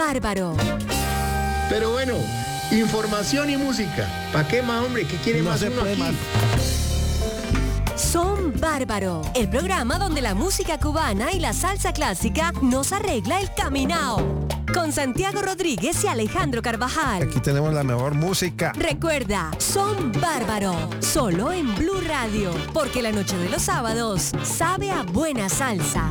bárbaro. Pero bueno, información y música. ¿Para qué más, hombre? ¿Qué quiere No más se uno puede aquí? más. Son Bárbaro, el programa donde la música cubana y la salsa clásica nos arregla el caminao. Con Santiago Rodríguez y Alejandro Carvajal. Aquí tenemos la mejor música. Recuerda, Son Bárbaro, solo en Blue Radio, porque la noche de los sábados sabe a buena salsa.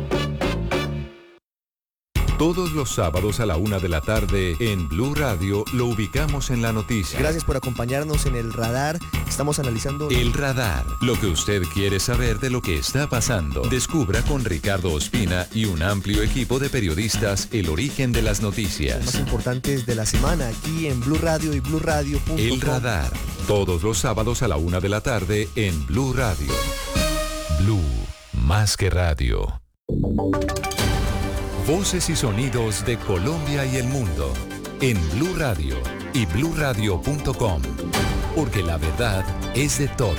Todos los sábados a la 1:00 p.m. en Blue Radio lo ubicamos en la noticia. Gracias por acompañarnos en El Radar. Estamos analizando... El Radar, lo que usted quiere saber de lo que está pasando. Descubra con Ricardo Ospina y un amplio equipo de periodistas el origen de las Los noticias. más importantes de la semana aquí en Blue Radio y BlueRadio.com. El Radar, todos los sábados a la 1:00 p.m. en Blue Radio. Blue, más que radio. Voces y sonidos de Colombia y el mundo en Blue Radio y BlueRadio.com, porque la verdad es de todos.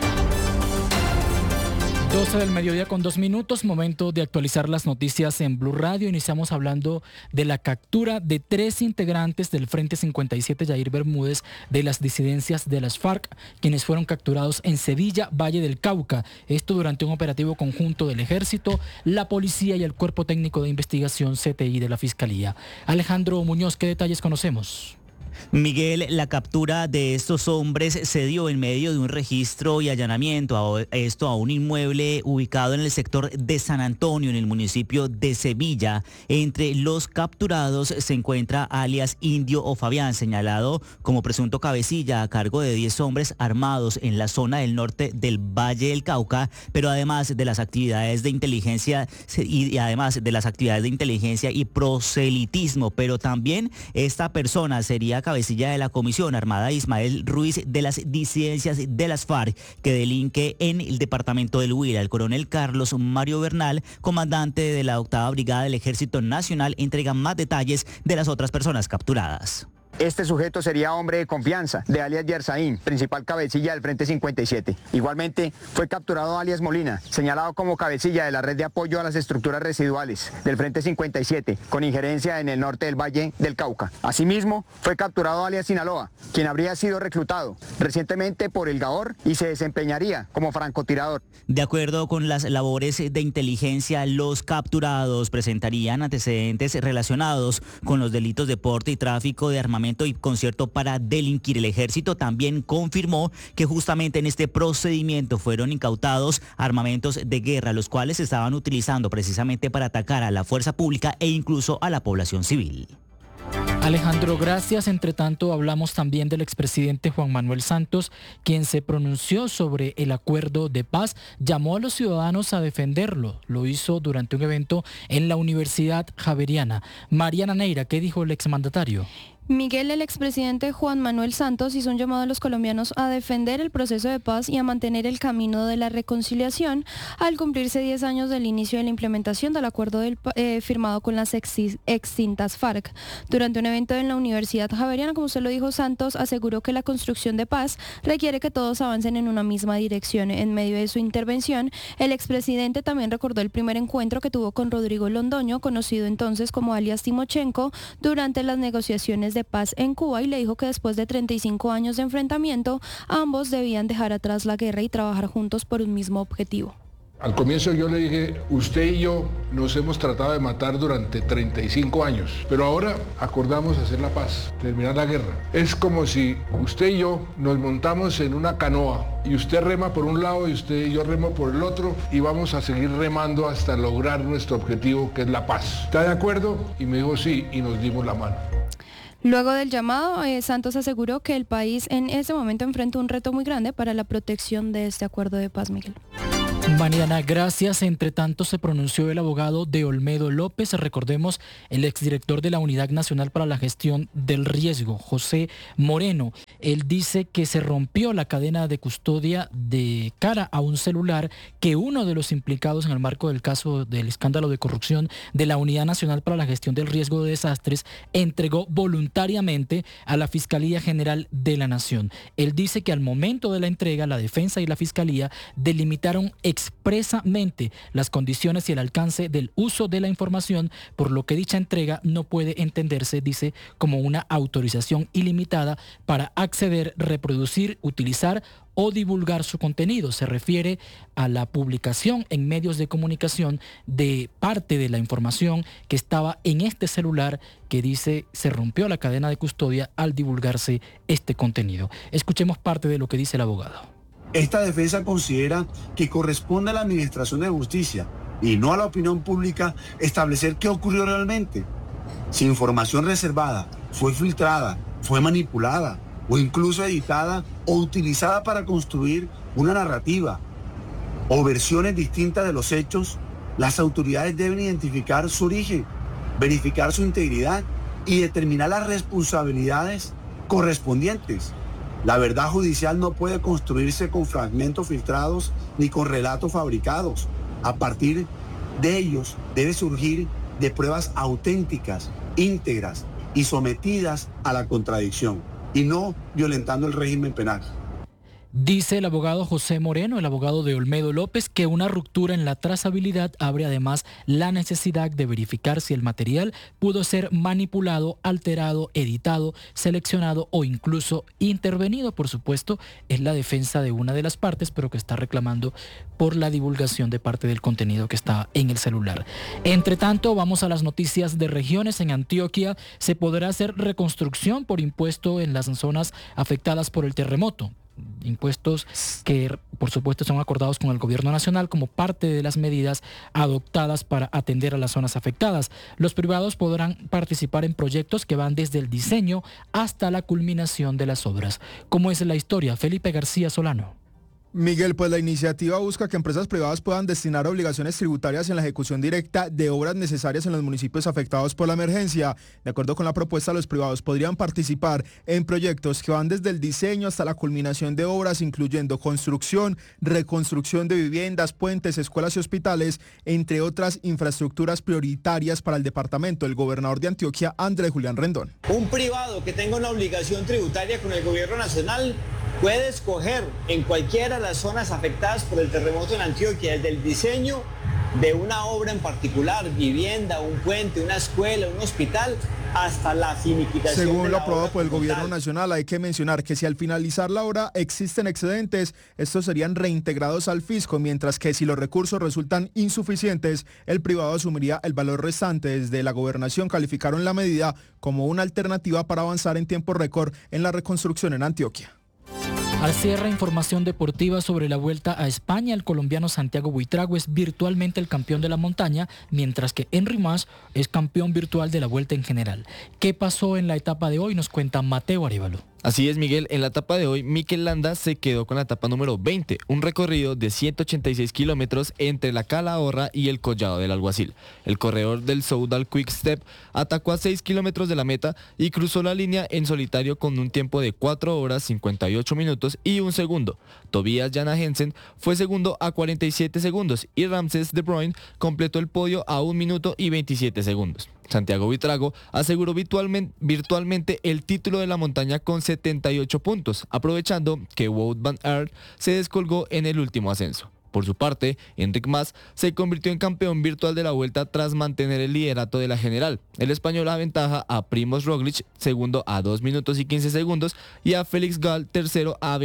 12 del mediodía con 2 minutos, momento de actualizar las noticias en Blue Radio. Iniciamos hablando de la captura de 3 integrantes del Frente 57 Yair Bermúdez de las disidencias de las FARC, quienes fueron capturados en Sevilla, Valle del Cauca. Esto durante un operativo conjunto del Ejército, la Policía y el Cuerpo Técnico de Investigación CTI de la Fiscalía. Alejandro Muñoz, ¿qué detalles conocemos? Miguel, la captura de estos hombres se dio en medio de un registro y allanamiento a un inmueble ubicado en el sector de San Antonio, en el municipio de Sevilla. Entre los capturados se encuentra alias Indio o Fabián, señalado como presunto cabecilla a cargo de 10 hombres armados en la zona del norte del Valle del Cauca, pero además de las actividades de inteligencia y proselitismo, pero también esta persona sería cabecilla de la Comisión Armada Ismael Ruiz de las disidencias de las FARC, que delinque en el departamento del Huila. El coronel Carlos Mario Bernal, comandante de la 8ª Brigada del Ejército Nacional, entrega más detalles de las otras personas capturadas. Este sujeto sería hombre de confianza de alias Yersaín, principal cabecilla del Frente 57. Igualmente fue capturado alias Molina, señalado como cabecilla de la red de apoyo a las estructuras residuales del Frente 57, con injerencia en el norte del Valle del Cauca. Asimismo, fue capturado alias Sinaloa, quien habría sido reclutado recientemente por el GAOR y se desempeñaría como francotirador. De acuerdo con las labores de inteligencia, los capturados presentarían antecedentes relacionados con los delitos de porte y tráfico de armamento y concierto para delinquir. El Ejército también confirmó que justamente en este procedimiento fueron incautados armamentos de guerra, los cuales se estaban utilizando precisamente para atacar a la fuerza pública e incluso a la población civil. Alejandro, gracias. Entre tanto, hablamos también del expresidente Juan Manuel Santos, quien se pronunció sobre el acuerdo de paz, llamó a los ciudadanos a defenderlo. Lo hizo durante un evento en la Universidad Javeriana. Mariana Neira, ¿qué dijo el exmandatario? Miguel, el expresidente Juan Manuel Santos hizo un llamado a los colombianos a defender el proceso de paz y a mantener el camino de la reconciliación al cumplirse 10 años del inicio de la implementación del acuerdo firmado con las extintas FARC. Durante un evento en la Universidad Javeriana, como usted lo dijo, Santos aseguró que la construcción de paz requiere que todos avancen en una misma dirección. En medio de su intervención, el expresidente también recordó el primer encuentro que tuvo con Rodrigo Londoño, conocido entonces como alias Timochenko, durante las negociaciones de paz en Cuba, y le dijo que después de 35 años de enfrentamiento, ambos debían dejar atrás la guerra y trabajar juntos por un mismo objetivo. Al comienzo yo le dije, usted y yo nos hemos tratado de matar durante 35 años, pero ahora acordamos hacer la paz, terminar la guerra. Es como si usted y yo nos montamos en una canoa y usted rema por un lado y usted y yo remo por el otro y vamos a seguir remando hasta lograr nuestro objetivo, que es la paz. ¿Está de acuerdo? Y me dijo sí, y nos dimos la mano. Luego del llamado, Santos aseguró que el país en ese momento enfrenta un reto muy grande para la protección de este acuerdo de paz, Miguel. Mariana, gracias. Entre tanto, se pronunció el abogado de Olmedo López, recordemos, el exdirector de la Unidad Nacional para la Gestión del Riesgo, José Moreno. Él dice que se rompió la cadena de custodia de cara a un celular que uno de los implicados en el marco del caso del escándalo de corrupción de la Unidad Nacional para la Gestión del Riesgo de Desastres entregó voluntariamente a la Fiscalía General de la Nación. Él dice que al momento de la entrega, la defensa y la Fiscalía delimitaron expresamente las condiciones y el alcance del uso de la información, por lo que dicha entrega no puede entenderse, dice, como una autorización ilimitada para acceder, reproducir, utilizar o divulgar su contenido. Se refiere a la publicación en medios de comunicación de parte de la información que estaba en este celular, que dice se rompió la cadena de custodia al divulgarse este contenido. Escuchemos parte de lo que dice el abogado. Esta defensa considera que corresponde a la Administración de Justicia y no a la opinión pública establecer qué ocurrió realmente. Si información reservada fue filtrada, fue manipulada o incluso editada o utilizada para construir una narrativa o versiones distintas de los hechos, las autoridades deben identificar su origen, verificar su integridad y determinar las responsabilidades correspondientes. La verdad judicial no puede construirse con fragmentos filtrados ni con relatos fabricados. A partir de ellos debe surgir de pruebas auténticas, íntegras y sometidas a la contradicción, y no violentando el régimen penal. Dice el abogado José Moreno, el abogado de Olmedo López, que una ruptura en la trazabilidad abre además la necesidad de verificar si el material pudo ser manipulado, alterado, editado, seleccionado o incluso intervenido. Por supuesto, es la defensa de una de las partes, pero que está reclamando por la divulgación de parte del contenido que está en el celular. Entre tanto, vamos a las noticias de regiones. En Antioquia se podrá hacer reconstrucción por impuesto en las zonas afectadas por el terremoto. Impuestos que por supuesto son acordados con el gobierno nacional como parte de las medidas adoptadas para atender a las zonas afectadas. Los privados podrán participar en proyectos que van desde el diseño hasta la culminación de las obras. ¿Cómo es la historia? Felipe García Solano. Miguel, pues la iniciativa busca que empresas privadas puedan destinar obligaciones tributarias en la ejecución directa de obras necesarias en los municipios afectados por la emergencia. De acuerdo con la propuesta, los privados podrían participar en proyectos que van desde el diseño hasta la culminación de obras, incluyendo construcción, reconstrucción de viviendas, puentes, escuelas y hospitales, entre otras infraestructuras prioritarias para el departamento. El gobernador de Antioquia, Andrés Julián Rendón. Un privado que tenga una obligación tributaria con el gobierno nacional puede escoger en cualquiera de las zonas afectadas por el terremoto en Antioquia, desde el diseño de una obra en particular, vivienda, un puente, una escuela, un hospital, hasta la finiquitación. Según lo aprobado por el gobierno nacional, hay que mencionar que si al finalizar la obra existen excedentes, estos serían reintegrados al fisco, mientras que si los recursos resultan insuficientes, el privado asumiría el valor restante. Desde la gobernación calificaron la medida como una alternativa para avanzar en tiempo récord en la reconstrucción en Antioquia. Al cierre, información deportiva sobre la Vuelta a España. El colombiano Santiago Buitrago es virtualmente el campeón de la montaña, mientras que Henry Mas es campeón virtual de la Vuelta en general. ¿Qué pasó en la etapa de hoy? Nos cuenta Mateo Arévalo. Así es, Miguel. En la etapa de hoy, Mikel Landa se quedó con la etapa número 20, un recorrido de 186 kilómetros entre la Calahorra y el Collado del Alguacil. El corredor del Soudal Quick Step atacó a 6 kilómetros de la meta y cruzó la línea en solitario con un tiempo de 4 horas 58 minutos y 1 segundo. Tobias Jana Jensen fue segundo a 47 segundos y Ramses De Bruyne completó el podio a 1 minuto y 27 segundos. Santiago Buitrago aseguró virtualmente el título de la montaña con 78 puntos, aprovechando que Wout van Aert se descolgó en el último ascenso. Por su parte, Enric Mas se convirtió en campeón virtual de la Vuelta tras mantener el liderato de la general. El español aventaja a Primož Roglič, segundo a 2 minutos y 15 segundos, y a Félix Gall, tercero a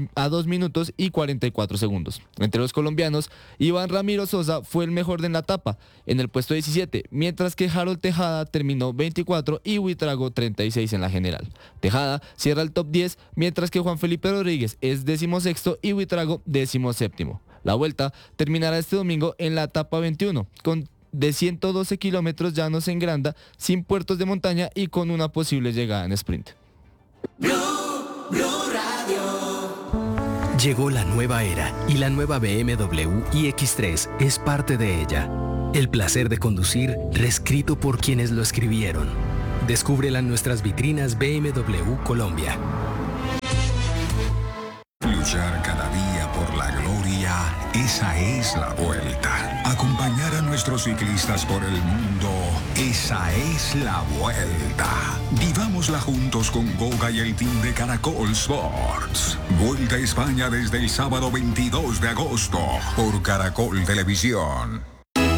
2 minutos y 44 segundos. Entre los colombianos, Iván Ramiro Sosa fue el mejor en la etapa, en el puesto 17, mientras que Harold Tejada terminó 24 y Buitrago 36 en la general. Tejada cierra el top 10, mientras que Juan Felipe Rodríguez es 16º y Buitrago 17º. La Vuelta terminará este domingo en la etapa 21, de 112 kilómetros llanos en Granda, sin puertos de montaña y con una posible llegada en sprint. Blue Radio. Llegó la nueva era y la nueva BMW iX3 es parte de ella. El placer de conducir reescrito por quienes lo escribieron. Descúbrela en nuestras vitrinas BMW Colombia. Luchar cada día por la gloria Colombia, esa es la vuelta. Acompañar a nuestros ciclistas por el mundo, esa es la vuelta. Vivámosla juntos con Goga y el team de Caracol Sports. Vuelta a España desde el sábado 22 de agosto por Caracol Televisión.